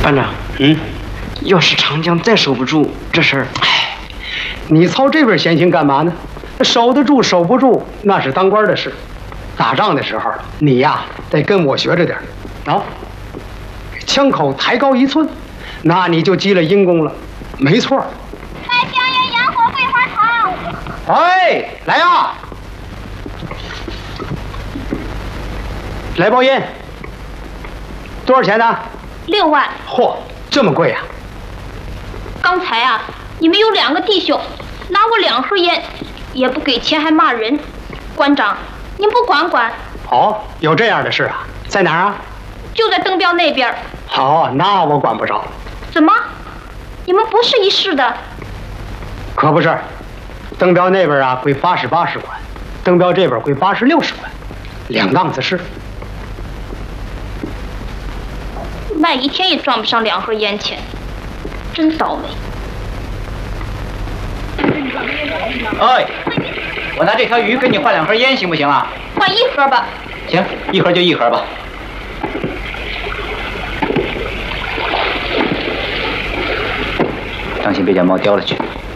班长，要是长江再守不住，这事儿， 你操这边闲心干嘛呢？守得住守不住，那是当官的事。打仗的时候，你呀得跟我学着点啊，枪口抬高1寸，那你就积了阴功了，没错。 卖香烟、洋火、桂花糖。 哎，来呀！来包烟，多少钱呢 6万。 嚯，这么贵呀！ 刚才啊，你们有2个弟兄拿我2盒烟，也不给钱还骂人。馆长，您不管管？ 哦，有这样的事啊？在哪儿啊？ 就在登标那边。 好，那我管不着。 怎么？你们不是一市的？ 可不是，登标那边啊归88使管，登标这边归86使管，2档子事。 卖1天也赚不上2盒烟钱，真倒霉。 哎，我拿这条鱼跟你换2盒烟行不行啊？ 换1盒吧。 行，1盒就1盒吧。当心别将猫叼了去。